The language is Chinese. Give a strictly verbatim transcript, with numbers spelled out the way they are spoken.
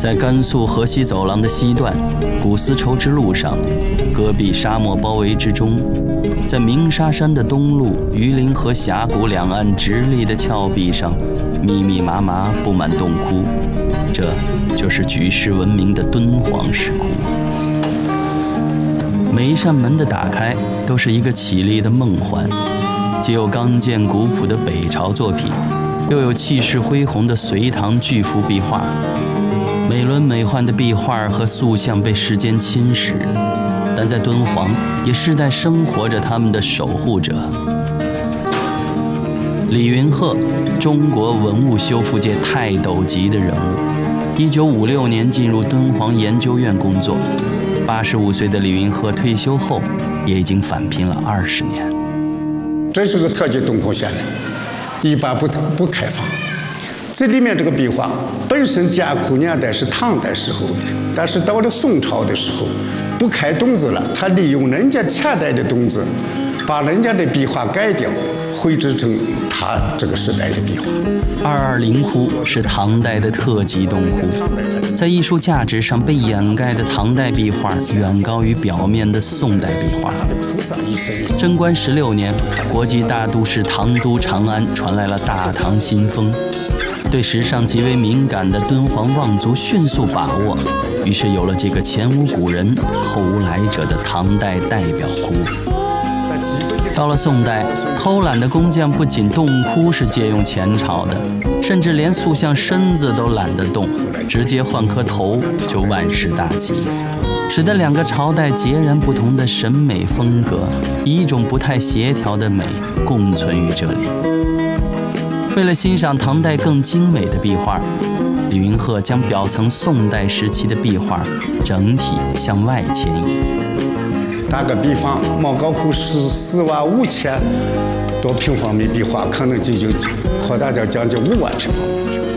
在甘肃河西走廊的西段，古丝绸之路上，戈壁沙漠包围之中，在鸣沙山的东麓，榆林河峡谷两岸直立的峭壁上，密密麻麻布满洞窟，这就是举世闻名的敦煌石窟。每一扇门的打开，都是一个绮丽的梦幻，既有刚健古朴的北朝作品，又有气势恢宏的隋唐巨幅壁画。美轮美奂的壁画和塑像被时间侵蚀，但在敦煌也世代生活着他们的守护者。李云鹤，中国文物修复界泰斗级的人物，一九五六年进入敦煌研究院工作。八十五岁的李云鹤退休后，也已经返聘了二十年。 这是个特级洞窟线的，一般不不开放。这里面这个壁画本身建窟年代是唐代时候的，但是到了宋朝的时候，不开洞子了，他利用人家前代的洞子，把人家的壁画改掉，绘制成他这个时代的壁画。 二二零窟是唐代的特级洞窟，在艺术价值上被掩盖的唐代壁画远高于表面的宋代壁画。贞观十六年，国际大都市唐都长安传来了大唐新风。对时尚极为敏感的敦煌望族迅速把握，于是有了这个前无古人后无来者的唐代代表窟。到了宋代，偷懒的工匠不仅洞窟是借用前朝的，甚至连塑像身子都懒得动，直接换颗头就万事大吉，使得两个朝代截然不同的审美风格以一种不太协调的美共存于这里。为了欣赏唐代更精美的壁画，李云鹤将表层宋代时期的壁画整体向外迁移。 打个比方，莫高窟是四万五千多平方米壁画，可能就就扩大到将近五万平方米。